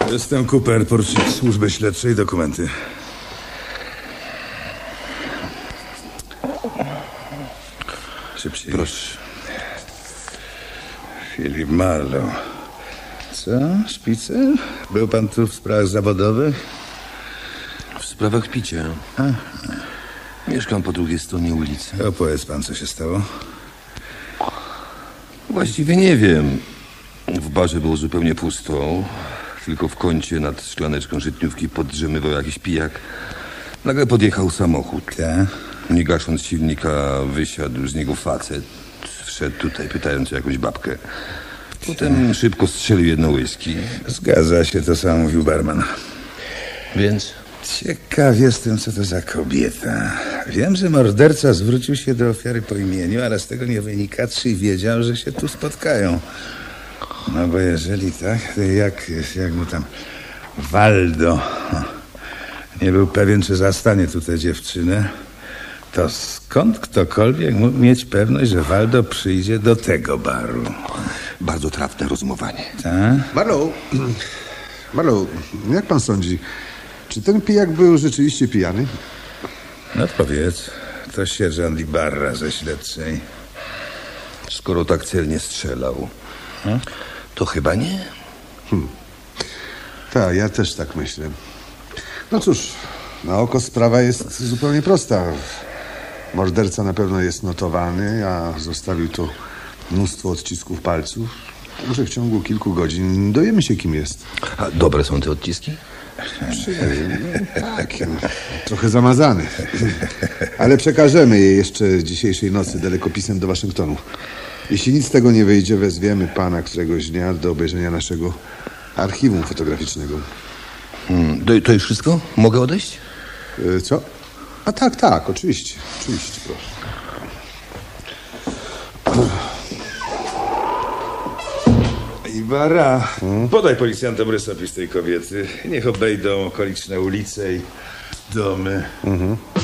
Jestem Cooper, porucznik służby śledczej, dokumenty. Szybciej. Proszę. Philip Marlowe. Co? Szpicel? Był pan tu w sprawach zawodowych? W sprawach picia. Mieszkam po drugiej stronie ulicy. Opowiedz pan, co się stało. Właściwie nie wiem. W barze było zupełnie pusto. Tylko w kącie nad szklaneczką żytniówki podrzemywał jakiś pijak. Nagle podjechał samochód. Tak? Nie gasząc silnika, wysiadł z niego facet. Wszedł tutaj, pytając o jakąś babkę. Potem szybko strzelił jedno whisky. Zgadza się, to samo mówił barman. Więc? Ciekaw jestem, co to za kobieta. Wiem, że morderca zwrócił się do ofiary po imieniu, ale z tego nie wynika, czy wiedział, że się tu spotkają. No bo jeżeli tak, to jak mu tam Waldo nie był pewien, czy zastanie tu tę dziewczynę, to skąd ktokolwiek mógł mieć pewność, że Waldo przyjdzie do tego baru? Bardzo trafne rozumowanie. Tak? Marlowe, jak pan sądzi, czy ten pijak był rzeczywiście pijany? No powiedz, to sierżant Ibarra ze śledczej. Skoro tak celnie strzelał, to chyba nie. Tak, ja też tak myślę. No cóż, na oko sprawa jest zupełnie prosta. Morderca na pewno jest notowany, a zostawił tu mnóstwo odcisków palców. Może w ciągu kilku godzin dowiemy się, kim jest. A dobre są te odciski? Tak, trochę zamazany. Ale przekażemy je jeszcze dzisiejszej nocy dalekopisem do Waszyngtonu. Jeśli nic z tego nie wyjdzie, wezwiemy pana któregoś dnia do obejrzenia naszego archiwum fotograficznego. To już wszystko? Mogę odejść? Co? A tak, oczywiście, proszę. Ibarra, podaj policjantom rysopis tej kobiety. Niech obejdą okoliczne ulice i domy.